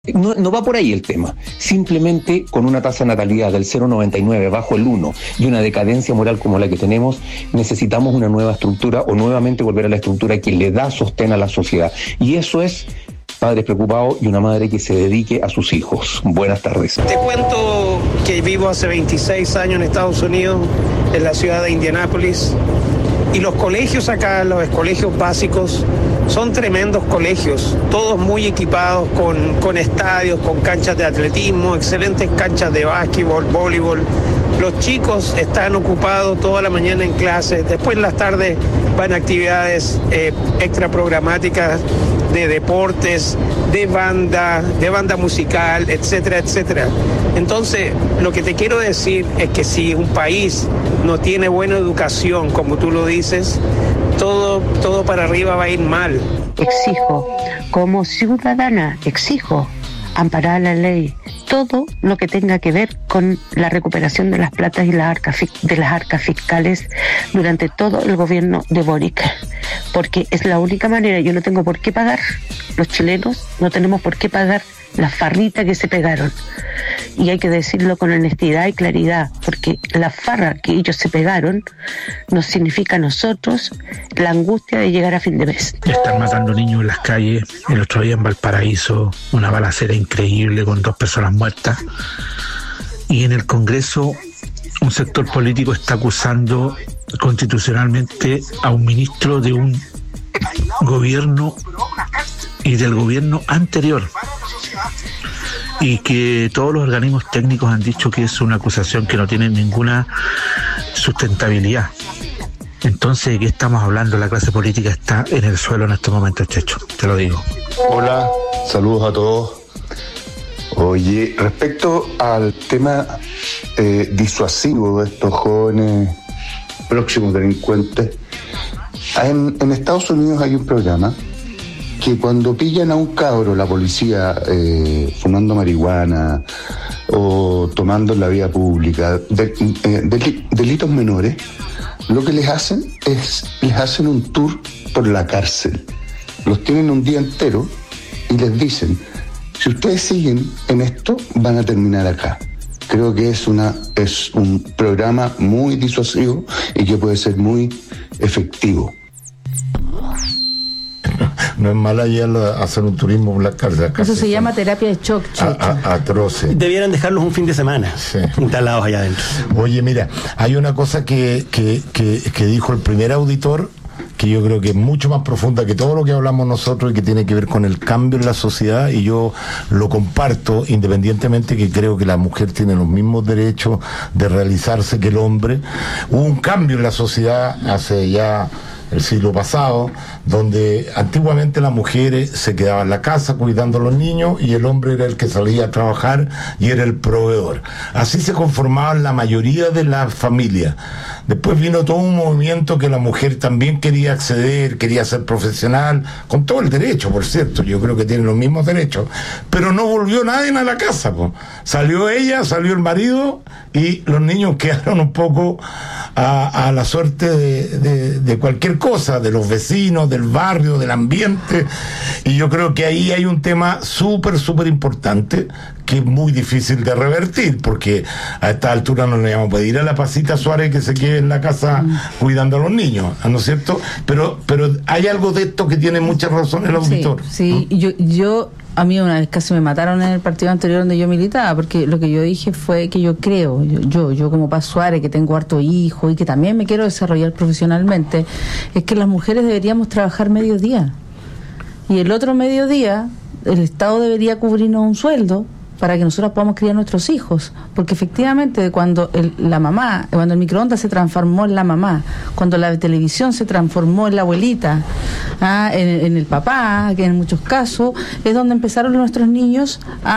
No va por ahí el tema. Simplemente con una tasa de natalidad del 0,99 bajo el 1 y una decadencia moral como la que tenemos, necesitamos una nueva estructura o nuevamente volver a la estructura que le da sostén a la sociedad. Y eso es padres preocupados y una madre que se dedique a sus hijos. Buenas tardes. Te cuento que vivo hace 26 años en Estados Unidos, en la ciudad de Indianápolis. Y los colegios acá, los colegios básicos, son tremendos colegios, todos muy equipados con estadios, con canchas de atletismo, excelentes canchas de básquetbol, voleibol. Los chicos están ocupados toda la mañana en clases, después en las tardes van a actividades extra programáticas de deportes, de banda musical, etcétera, etcétera. Entonces, lo que te quiero decir es que si un país no tiene buena educación, como tú lo dices, todo para arriba va a ir mal. Exijo, como ciudadana, amparar la ley, todo lo que tenga que ver con la recuperación de las platas y de las arcas fiscales durante todo el gobierno de Boric, porque es la única manera. Yo no tengo por qué pagar, los chilenos no tenemos por qué pagar la farrita que se pegaron, y hay que decirlo con honestidad y claridad, porque la farra que ellos se pegaron nos significa a nosotros la angustia de llegar a fin de mes. Están matando niños en las calles. El otro día en Valparaíso, una balacera increíble con 2 personas muertas, y en el Congreso un sector político está acusando constitucionalmente a un ministro de un gobierno y del gobierno anterior, y que todos los organismos técnicos han dicho que es una acusación que no tiene ninguna sustentabilidad. Entonces, ¿de qué estamos hablando? La clase política está en el suelo en estos momentos, Checho, te lo digo. Hola, saludos a todos. Oye, respecto al tema disuasivo de estos jóvenes próximos delincuentes, en Estados Unidos hay un programa que cuando pillan a un cabro, la policía, fumando marihuana o tomando en la vía pública, delitos menores, lo que les hacen es, les hacen un tour por la cárcel. Los tienen un día entero y les dicen, si ustedes siguen en esto, van a terminar acá. Creo que es un programa muy disuasivo y que puede ser muy efectivo. No es mala ya hacer un turismo por las cárceles. Eso se llama terapia de shock, atroces. Debieran dejarlos un fin de semana, sí, instalados allá adentro. Oye, mira, hay una cosa que dijo el primer auditor, que yo creo que es mucho más profunda que todo lo que hablamos nosotros y que tiene que ver con el cambio en la sociedad, y yo lo comparto, independientemente que creo que la mujer tiene los mismos derechos de realizarse que el hombre. Hubo un cambio en la sociedad hace ya el siglo pasado, donde antiguamente las mujeres se quedaban en la casa cuidando a los niños y el hombre era el que salía a trabajar y era el proveedor. Así se conformaban la mayoría de las familias. Después vino todo un movimiento que la mujer también quería acceder, quería ser profesional, con todo el derecho, por cierto, yo creo que tienen los mismos derechos, pero no volvió nadie a la casa, po. Salió ella, salió el marido y los niños quedaron un poco a la suerte de cualquier cosa, de los vecinos, del barrio, del ambiente, y yo creo que ahí hay un tema súper importante que es muy difícil de revertir, porque a esta altura no le vamos a pedir a la Pasita Suárez que se quede en la casa cuidando a los niños, ¿no es cierto? Pero hay algo de esto que tiene mucha razón el auditor. Sí, ¿no? yo a mí una vez casi me mataron en el partido anterior donde yo militaba, porque lo que yo dije fue que yo creo, yo como Paz Suárez, que tengo harto hijo y que también me quiero desarrollar profesionalmente, es que las mujeres deberíamos trabajar mediodía, y el otro mediodía el Estado debería cubrirnos un sueldo para que nosotros podamos criar nuestros hijos, porque efectivamente cuando el microondas se transformó en la mamá, cuando la televisión se transformó en la abuelita, en el papá, que en muchos casos es donde empezaron nuestros niños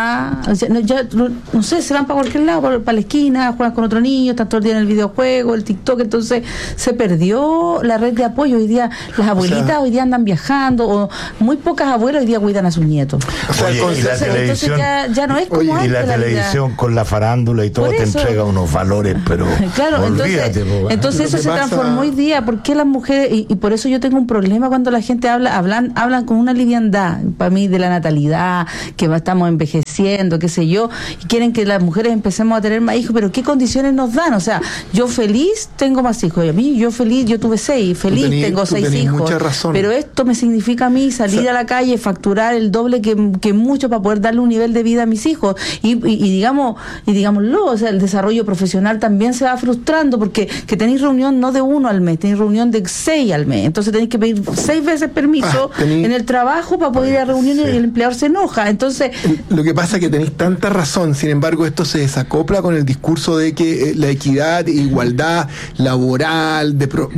no sé, se van para cualquier lado, para la esquina, juegan con otro niño, están todo el día en el videojuego, el TikTok, entonces se perdió la red de apoyo. Hoy día las abuelitas hoy día andan viajando, o muy pocas abuelas hoy día cuidan a sus nietos. Entonces ya no es como y antes la televisión vida. con la farándula y todo te entrega unos valores, pero claro, olvídate. entonces eso se transformó hoy día. ¿Por qué las mujeres? Y por eso yo tengo un problema cuando la gente hablan con una liviandad, para mí, de la natalidad, que estamos envejeciendo, qué sé yo, y quieren que las mujeres empecemos a tener más hijos, pero ¿qué condiciones nos dan? O sea, yo feliz tengo más hijos, y a mí yo feliz, yo tuve 6, feliz tengo 6 hijos, mucha razón. Pero esto me significa a mí salir a la calle, facturar el doble que mucho para poder darle un nivel de vida a mis hijos, y digámoslo, o sea, el desarrollo profesional también se va frustrando, porque que tenéis reunión no de 1 al mes, tenéis reunión de 6 al mes, entonces tenéis que pedir 6 veces permiso en el trabajo para poder ir a reuniones, y el empleador se enoja. Entonces, lo que pasa es que tenéis tanta razón, sin embargo esto se desacopla con el discurso de que la equidad, igualdad laboral,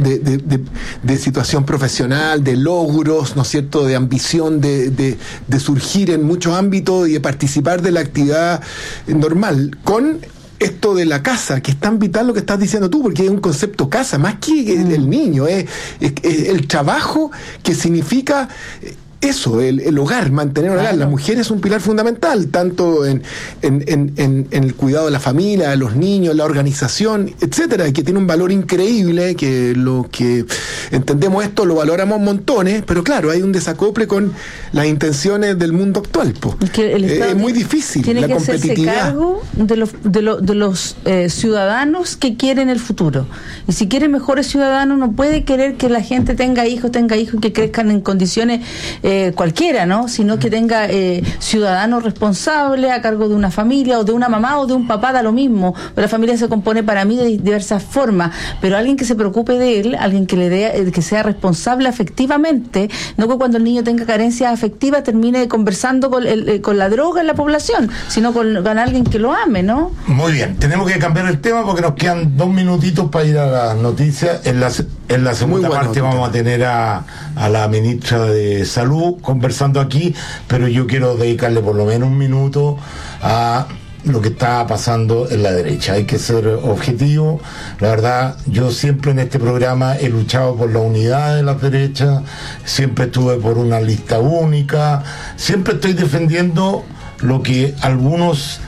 de situación profesional, de logros, ¿no es cierto?, de ambición, de surgir en muchos ámbitos y de participar de la actividad normal, con esto de la casa, que es tan vital lo que estás diciendo tú, porque es un concepto casa, más que el niño, es el trabajo que significa eso, el hogar, mantener el hogar. La mujer es un pilar fundamental, tanto en el cuidado de la familia, de los niños, la organización, etcétera, que tiene un valor increíble, que lo que entendemos esto lo valoramos montones, pero claro, hay un desacople con las intenciones del mundo actual. Es muy difícil tiene la que competitividad. hacerse cargo de los ciudadanos que quieren el futuro. Y si quiere mejores ciudadanos, no puede querer que la gente tenga hijos y que crezcan en condiciones cualquiera, ¿no? Sino que tenga ciudadanos responsables a cargo de una familia, o de una mamá o de un papá, da lo mismo. Pero la familia se compone para mí de diversas formas, pero alguien que se preocupe de él, alguien que le dé, que sea responsable afectivamente, no que cuando el niño tenga carencias afectivas termine conversando con la droga en la población, sino con alguien que lo ame, ¿no? Muy bien, tenemos que cambiar el tema porque nos quedan 2 minutitos para ir a las noticias. En la segunda parte vamos a tener a la ministra de Salud conversando aquí, pero yo quiero dedicarle por lo menos 1 minuto a lo que está pasando en la derecha. Hay que ser objetivo. La verdad, yo siempre en este programa he luchado por la unidad de las derechas, siempre estuve por una lista única, siempre estoy defendiendo lo que algunos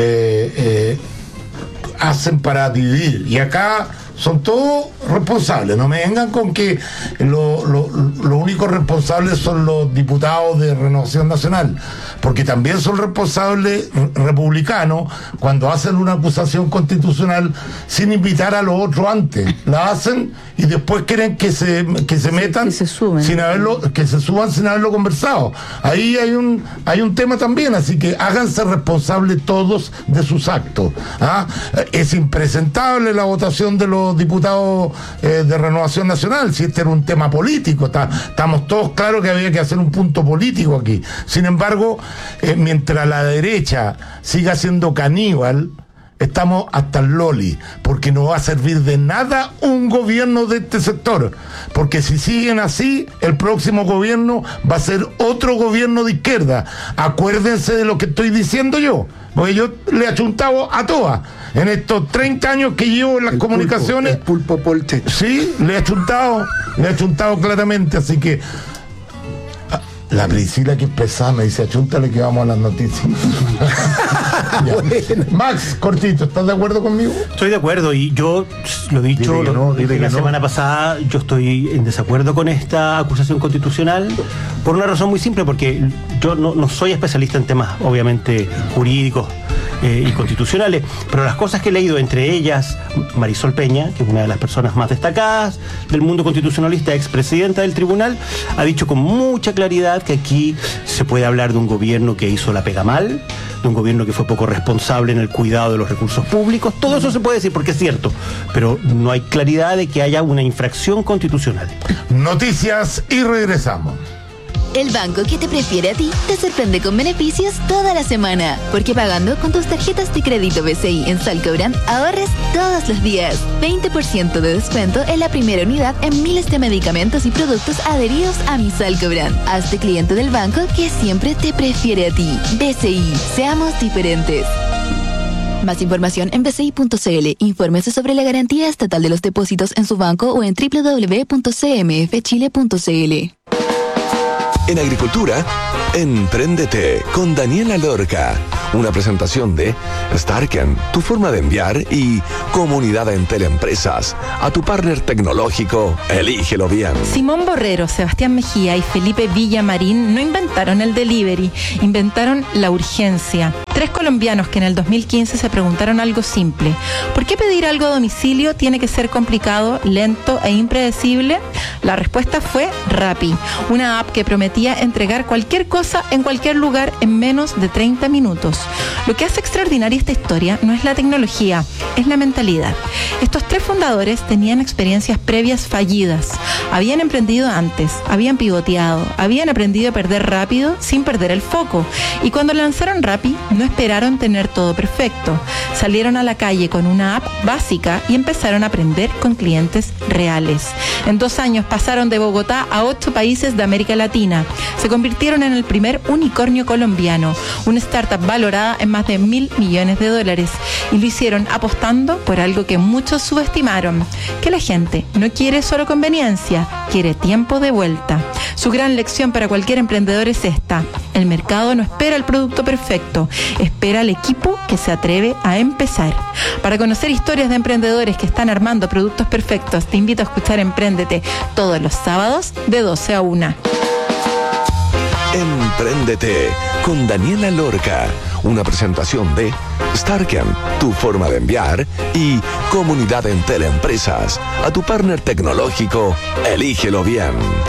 hacen para dividir, y acá son todos responsables. No me vengan con que los únicos responsables son los diputados de Renovación Nacional, porque también son responsables republicanos cuando hacen una acusación constitucional sin invitar a los otros antes. La hacen y después quieren que se metan, que se suban sin haberlo conversado. Ahí hay un tema también, así que háganse responsables todos de sus actos. Es impresentable la votación de los diputados de Renovación Nacional, si este era un tema político, estamos todos claros que había que hacer un punto político aquí. Sin embargo, mientras la derecha siga siendo caníbal, estamos hasta el loli, porque no va a servir de nada un gobierno de este sector, porque si siguen así, el próximo gobierno va a ser otro gobierno de izquierda. Acuérdense de lo que estoy diciendo yo, porque yo le he achuntado a todas en estos 30 años que llevo en las comunicaciones. El pulpo Polche. Sí, le he achuntado claramente, así que la Priscila, que es pesada, me dice: achúntale que vamos a las noticias. Bueno. Max, cortito, ¿estás de acuerdo conmigo? Estoy de acuerdo, y yo lo he dicho la semana pasada, yo estoy en desacuerdo con esta acusación constitucional por una razón muy simple, porque yo no soy especialista en temas obviamente jurídicos y constitucionales, pero las cosas que he leído, entre ellas Marisol Peña, que es una de las personas más destacadas del mundo constitucionalista, expresidenta del tribunal, ha dicho con mucha claridad que aquí se puede hablar de un gobierno que hizo la pega mal, de un gobierno que fue poco responsable en el cuidado de los recursos públicos. Todo eso se puede decir porque es cierto, pero no hay claridad de que haya una infracción constitucional. Noticias y regresamos. El banco que te prefiere a ti te sorprende con beneficios toda la semana. Porque pagando con tus tarjetas de crédito BCI en Salcobran, ahorres todos los días. 20% de descuento en la primera unidad en miles de medicamentos y productos adheridos a mi Salcobran. Hazte cliente del banco que siempre te prefiere a ti. BCI, seamos diferentes. Más información en bci.cl. Infórmese sobre la garantía estatal de los depósitos en su banco o en www.cmfchile.cl. En agricultura, Empréndete con Daniela Lorca. Una presentación de Starken, tu forma de enviar, y Comunidad Entel Empresas. A tu partner tecnológico, elígelo bien. Simón Borrero, Sebastián Mejía y Felipe Villamarín no inventaron el delivery, inventaron la urgencia. 3 colombianos que en el 2015 se preguntaron algo simple: ¿por qué pedir algo a domicilio tiene que ser complicado, lento e impredecible? La respuesta fue Rappi, una app que prometía entregar cualquier cosa en cualquier lugar en menos de 30 minutos. Lo que hace extraordinaria esta historia no es la tecnología, es la mentalidad. Estos 3 fundadores tenían experiencias previas fallidas. Habían emprendido antes, habían pivoteado, habían aprendido a perder rápido sin perder el foco. Y cuando lanzaron Rappi, no esperaron tener todo perfecto. Salieron a la calle con una app básica y empezaron a aprender con clientes reales. En 2 años pasaron de Bogotá a 8 países de América Latina. Se convirtieron en el primer unicornio colombiano, una startup valorada en más de $1.000 millones. Y lo hicieron apostando por algo que muchos subestimaron: que la gente no quiere solo conveniencia, quiere tiempo de vuelta. Su gran lección para cualquier emprendedor es esta: el mercado no espera el producto perfecto, espera al equipo que se atreve a empezar. Para conocer historias de emprendedores que están armando productos perfectos, te invito a escuchar Empréndete todos los sábados de 12 a 1. Empréndete con Daniela Lorca. Una presentación de Starken, tu forma de enviar, y Comunidad Entel Empresas. A tu partner tecnológico, elígelo bien.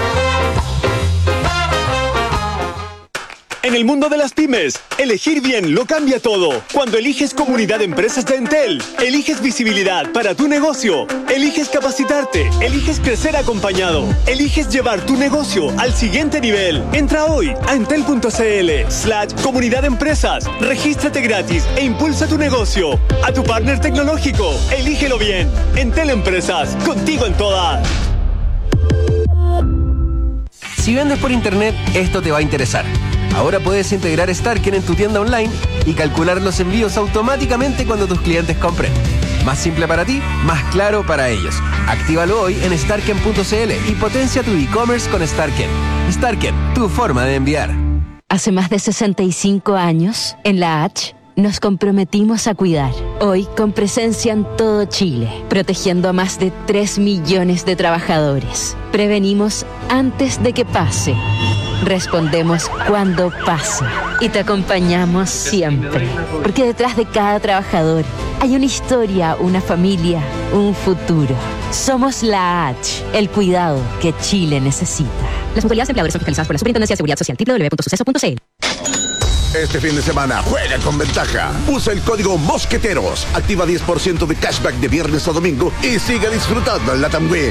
En el mundo de las pymes, elegir bien lo cambia todo. Cuando eliges Comunidad de Empresas de Entel, eliges visibilidad para tu negocio, eliges capacitarte, eliges crecer acompañado, eliges llevar tu negocio al siguiente nivel. Entra hoy a entel.cl/Comunidad de Empresas, regístrate gratis e impulsa tu negocio. A tu partner tecnológico, elígelo bien. Entel Empresas, contigo en todas. Si vendes por internet, esto te va a interesar. Ahora puedes integrar Starken en tu tienda online y calcular los envíos automáticamente cuando tus clientes compren. Más simple para ti, más claro para ellos. Actívalo hoy en starken.cl y potencia tu e-commerce con Starken. Starken, tu forma de enviar. Hace más de 65 años, en la H, nos comprometimos a cuidar. Hoy, con presencia en todo Chile, protegiendo a más de 3 millones de trabajadores. Prevenimos antes de que pase. Respondemos cuando pase. Y te acompañamos siempre. Porque detrás de cada trabajador hay una historia, una familia, un futuro. Somos la H, el cuidado que Chile necesita. Las mutualidades empleadores son fiscalizadas por la Superintendencia de Seguridad Social. www.suceso.cl. Este fin de semana juega con ventaja. Usa el código MOSQUETEROS. Activa 10% de cashback de viernes a domingo y sigue disfrutando en LATAM Win.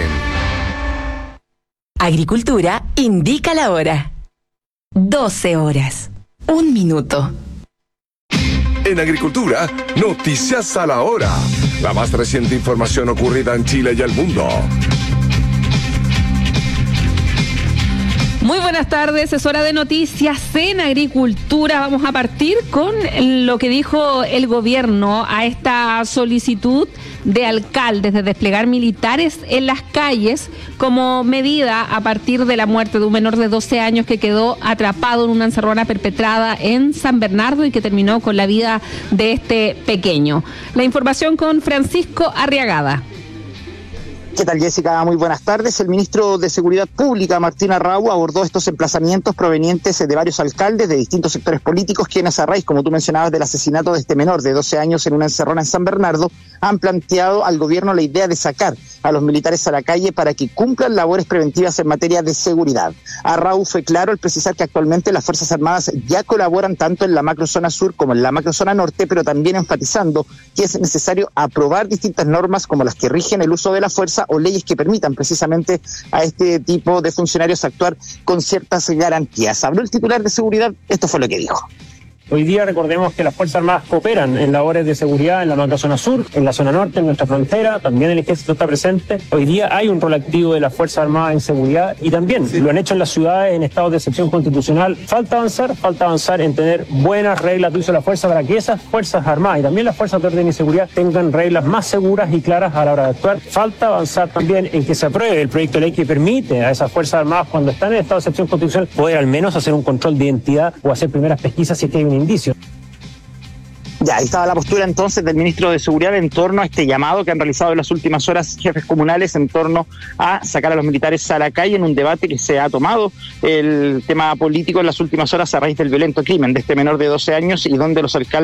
Agricultura indica la hora. 12 horas. 1 minuto. En Agricultura, noticias a la hora. La más reciente información ocurrida en Chile y el mundo. Muy buenas tardes, es hora de noticias en Agricultura. Vamos a partir con lo que dijo el gobierno a esta solicitud de alcaldes de desplegar militares en las calles como medida a partir de la muerte de un menor de 12 años que quedó atrapado en una encerrona perpetrada en San Bernardo y que terminó con la vida de este pequeño. La información con Francisco Arriagada. ¿Qué tal, Jessica? Muy buenas tardes. El ministro de Seguridad Pública, Martín Arrau, abordó estos emplazamientos provenientes de varios alcaldes de distintos sectores políticos, quienes a raíz, como tú mencionabas, del asesinato de este menor de 12 años en una encerrona en San Bernardo, han planteado al gobierno la idea de sacar a los militares a la calle para que cumplan labores preventivas en materia de seguridad. Arrau fue claro al precisar que actualmente las Fuerzas Armadas ya colaboran tanto en la macrozona sur como en la macrozona norte, pero también enfatizando que es necesario aprobar distintas normas como las que rigen el uso de la fuerza o leyes que permitan precisamente a este tipo de funcionarios actuar con ciertas garantías. Habló el titular de seguridad, esto fue lo que dijo. Hoy día recordemos que las Fuerzas Armadas cooperan en labores de seguridad en la macrozona sur, en la zona norte, en nuestra frontera, también el Ejército está presente. Hoy día hay un rol activo de las Fuerzas Armadas en seguridad y también lo han hecho en las ciudades en estados de excepción constitucional. Falta avanzar en tener buenas reglas de uso de la fuerza para que esas Fuerzas Armadas y también las Fuerzas de Orden y Seguridad tengan reglas más seguras y claras a la hora de actuar. Falta avanzar también en que se apruebe el proyecto de ley que permite a esas Fuerzas Armadas, cuando están en estado de excepción constitucional, poder al menos hacer un control de identidad o hacer primeras pesquisas si es que hay un indicio. Ya, ahí estaba la postura entonces del ministro de Seguridad en torno a este llamado que han realizado en las últimas horas jefes comunales en torno a sacar a los militares a la calle en un debate que se ha tomado el tema político en las últimas horas a raíz del violento crimen de este menor de 12 años y donde los alcaldes